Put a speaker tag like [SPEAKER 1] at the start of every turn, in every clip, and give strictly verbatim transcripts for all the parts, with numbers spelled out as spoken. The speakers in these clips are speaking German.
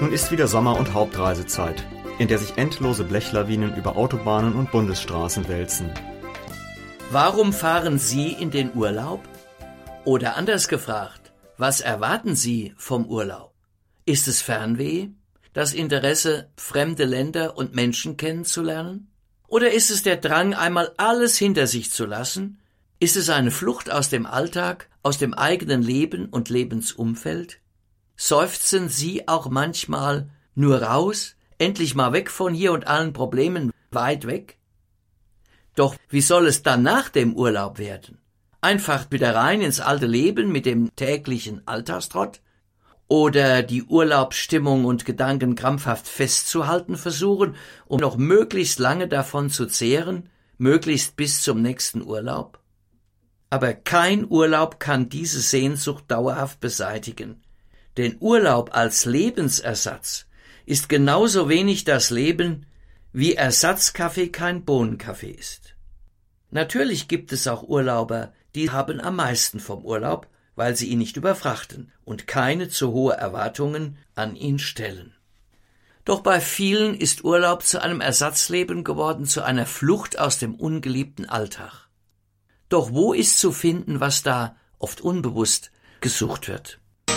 [SPEAKER 1] Nun ist wieder Sommer- und Hauptreisezeit, in der sich endlose Blechlawinen über Autobahnen und Bundesstraßen wälzen.
[SPEAKER 2] Warum fahren Sie in den Urlaub? Oder anders gefragt, was erwarten Sie vom Urlaub? Ist es Fernweh, das Interesse, fremde Länder und Menschen kennenzulernen? Oder ist es der Drang, einmal alles hinter sich zu lassen? Ist es eine Flucht aus dem Alltag, aus dem eigenen Leben und Lebensumfeld? Seufzen Sie auch manchmal nur raus, endlich mal weg von hier und allen Problemen, weit weg? Doch wie soll es dann nach dem Urlaub werden? Einfach wieder rein ins alte Leben mit dem täglichen Alltagstrott? Oder die Urlaubsstimmung und Gedanken krampfhaft festzuhalten versuchen, um noch möglichst lange davon zu zehren, möglichst bis zum nächsten Urlaub? Aber kein Urlaub kann diese Sehnsucht dauerhaft beseitigen. Denn Urlaub als Lebensersatz ist genauso wenig das Leben, wie Ersatzkaffee kein Bohnenkaffee ist. Natürlich gibt es auch Urlauber, die haben am meisten vom Urlaub, weil sie ihn nicht überfrachten und keine zu hohe Erwartungen an ihn stellen. Doch bei vielen ist Urlaub zu einem Ersatzleben geworden, zu einer Flucht aus dem ungeliebten Alltag. Doch wo ist zu finden, was da, oft unbewusst, gesucht wird?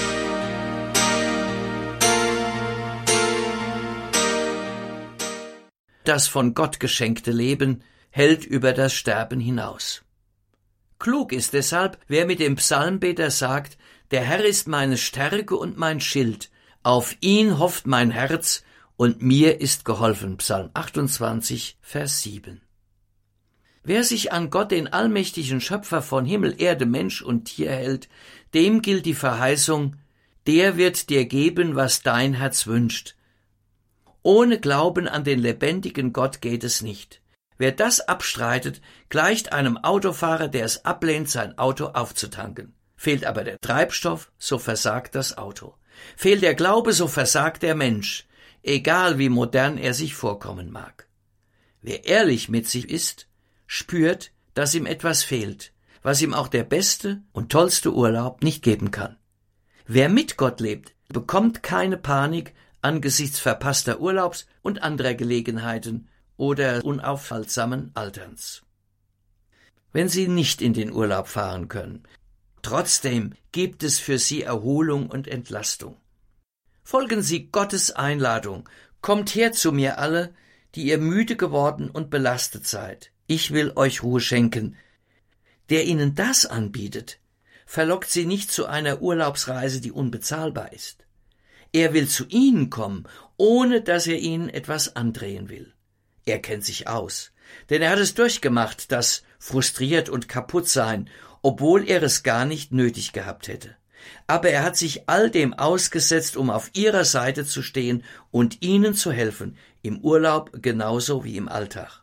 [SPEAKER 2] Das von Gott geschenkte Leben hält über das Sterben hinaus. Klug ist deshalb, wer mit dem Psalmbeter sagt, der Herr ist meine Stärke und mein Schild, auf ihn hofft mein Herz und mir ist geholfen. Psalm achtundzwanzig, Vers sieben. Wer sich an Gott, den allmächtigen Schöpfer von Himmel, Erde, Mensch und Tier hält, dem gilt die Verheißung, der wird dir geben, was dein Herz wünscht. Ohne Glauben an den lebendigen Gott geht es nicht. Wer das abstreitet, gleicht einem Autofahrer, der es ablehnt, sein Auto aufzutanken. Fehlt aber der Treibstoff, so versagt das Auto. Fehlt der Glaube, so versagt der Mensch, egal wie modern er sich vorkommen mag. Wer ehrlich mit sich ist, spürt, dass ihm etwas fehlt, was ihm auch der beste und tollste Urlaub nicht geben kann. Wer mit Gott lebt, bekommt keine Panik angesichts verpasster Urlaubs und anderer Gelegenheiten oder unaufhaltsamen Alterns. Wenn Sie nicht in den Urlaub fahren können, trotzdem gibt es für Sie Erholung und Entlastung. Folgen Sie Gottes Einladung, kommt her zu mir alle, die ihr müde geworden und belastet seid. Ich will euch Ruhe schenken. Der Ihnen das anbietet, verlockt Sie nicht zu einer Urlaubsreise, die unbezahlbar ist. Er will zu Ihnen kommen, ohne dass er Ihnen etwas andrehen will. Er kennt sich aus, denn er hat es durchgemacht, das frustriert und kaputt sein, obwohl er es gar nicht nötig gehabt hätte. Aber er hat sich all dem ausgesetzt, um auf Ihrer Seite zu stehen und Ihnen zu helfen, im Urlaub genauso wie im Alltag.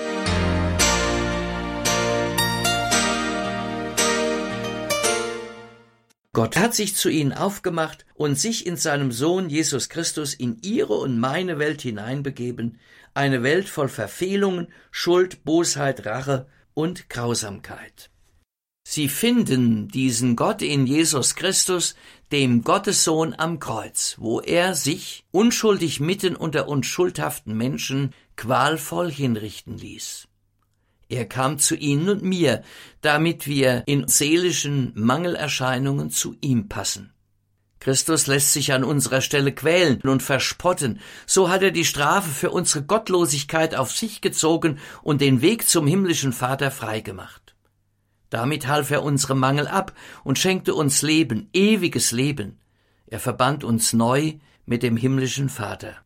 [SPEAKER 2] Gott hat sich zu ihnen aufgemacht und sich in seinem Sohn Jesus Christus in ihre und meine Welt hineinbegeben, eine Welt voll Verfehlungen, Schuld, Bosheit, Rache und Grausamkeit. Sie finden diesen Gott in Jesus Christus, dem Gottessohn am Kreuz, wo er sich unschuldig mitten unter uns schuldhaften Menschen qualvoll hinrichten ließ. Er kam zu Ihnen und mir, damit wir in seelischen Mangelerscheinungen zu ihm passen. Christus lässt sich an unserer Stelle quälen und verspotten. So hat er die Strafe für unsere Gottlosigkeit auf sich gezogen und den Weg zum himmlischen Vater freigemacht. Damit half er unsere Mangel ab und schenkte uns Leben, ewiges Leben. Er verband uns neu mit dem himmlischen Vater.